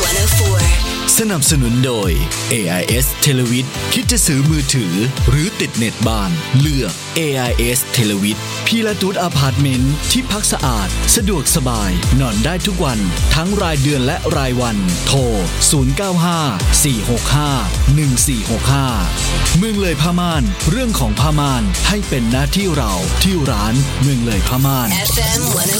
104สนับสนุนโดย AIS Televid คิดจะซื้อมือถือหรือติดเน็ตบ้านเลือก AIS Televid พีลาตูดอพาร์ตเมนต์ที่พักสะอาดสะดวกสบายนอนได้ทุกวันทั้งรายเดือนและรายวันโทร0954651465เมืองเลยผ้าม่านเรื่องของผ้าม่านให้เป็นหน้าที่เราที่ร้านเมืองเลยผ้าม่าน FM